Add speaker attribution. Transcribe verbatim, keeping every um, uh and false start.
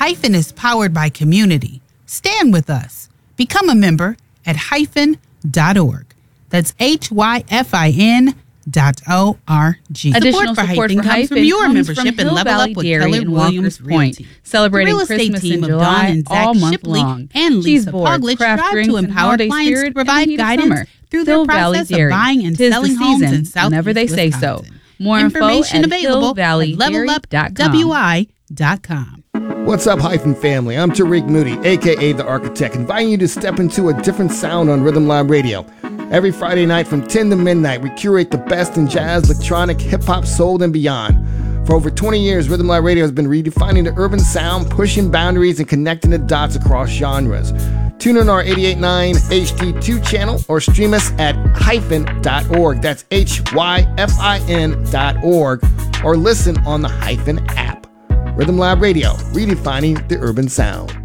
Speaker 1: Hyphen is powered by community. Stand with us. Become a member at hyphen dot org. That's H Y F I N dot O R G.
Speaker 2: Additional support, support for Hyphen comes your membership and Level Up with Keller Williams Point, celebrating Christmas in July all month long.
Speaker 1: And Lisa Poglich strive to empower clients to provide guidance through the process of buying and selling homes in Southeast
Speaker 2: whenever they say so. More
Speaker 1: information
Speaker 2: info at
Speaker 1: available at level up w i dot com.
Speaker 3: What's up, Hyphen family? I'm Tariq Moody, a k a. The Architect, inviting you to step into a different sound on Rhythm Lab Radio. Every Friday night from ten to midnight, we curate the best in jazz, electronic, hip-hop, soul, and beyond. For over twenty years, Rhythm Lab Radio has been redefining the urban sound, pushing boundaries, and connecting the dots across genres. Tune in our eighty-eight point nine H D two channel or stream us at hyphen dot org. That's H Y F I N dot org. Or listen on the Hyphen app. Rhythm Lab Radio, redefining the urban sound.